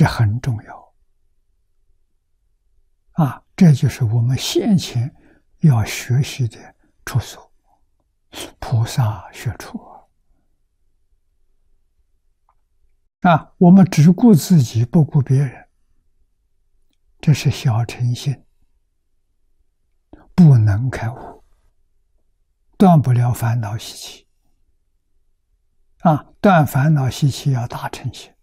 这很重要啊！这就是我们先前要学习的处所，菩萨学处啊！我们只顾自己，不顾别人，这是小乘心，不能开悟，断不了烦恼习气啊！断烦恼习气要大乘心，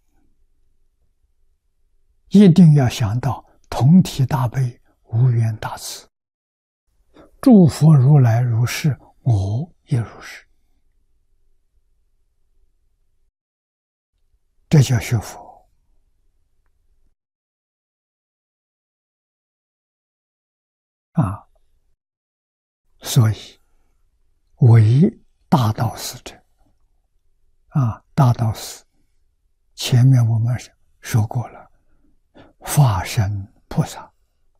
一定要想到同体大悲，无缘大慈，诸佛如来如是，我也如是，这叫学佛啊！所以为大道使者啊，大道使前面我们说过了，化身菩萨，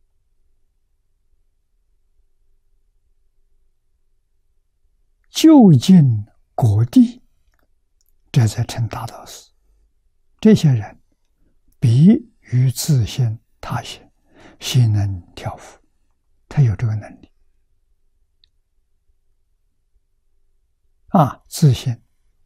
就近果地，这才成大道使。这些人比于自性他性，心能调伏，他有这个能力啊！自性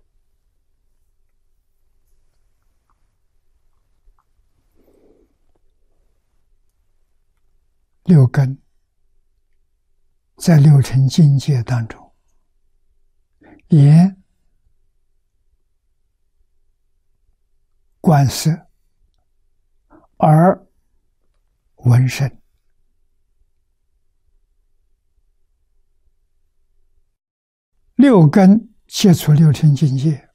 六根在六尘境界当中，眼观色，耳闻声，六根接触六尘境界，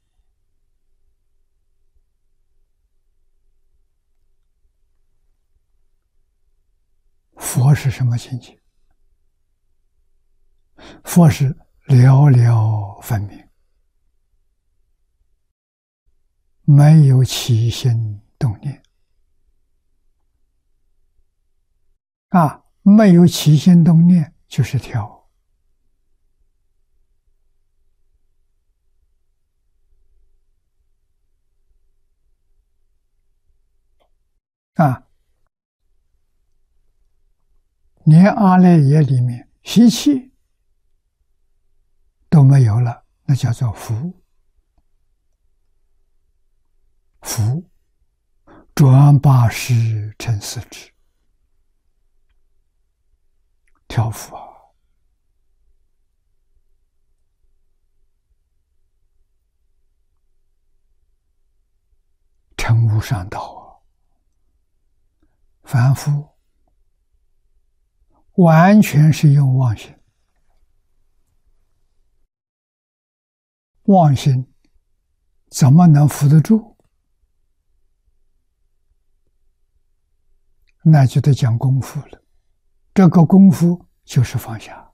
佛是什么境界？佛是了了分明，没有起心动念啊！没有起心动念就是调啊！连阿赖耶里面习气都没有了，那叫做福。福转八识成四智，调伏啊！成无上道啊！凡夫完全是用妄心，妄心怎么能扶得住？那就得讲功夫了。这个功夫就是放下。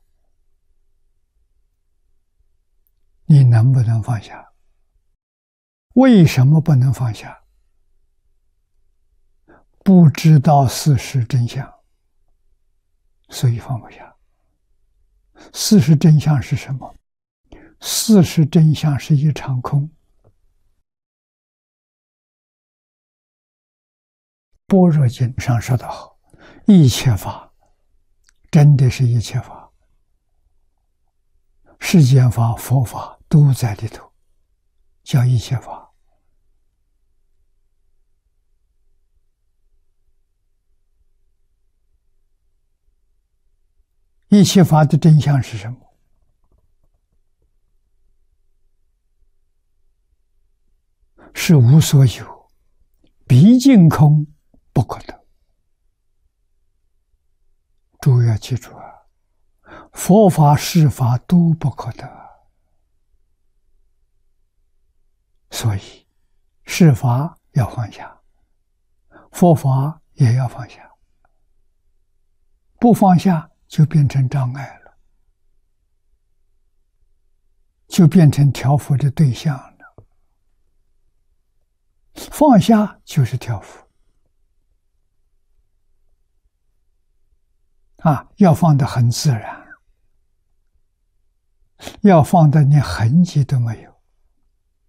你能不能放下？为什么不能放下？不知道事实真相，所以放不下。事实真相是什么？事实真相是一场空。般若经上说得好，一切法真的是一切法，世间法、佛法都在里头，叫一切法。一切法的真相是什么？是无所有，毕竟空，不可得。诸位要记住啊，佛法、事法都不可得，所以事法要放下，佛法也要放下。不放下就变成障碍了，就变成调伏的对象了。放下就是调伏啊，要放得很自然，要放得连痕迹都没有。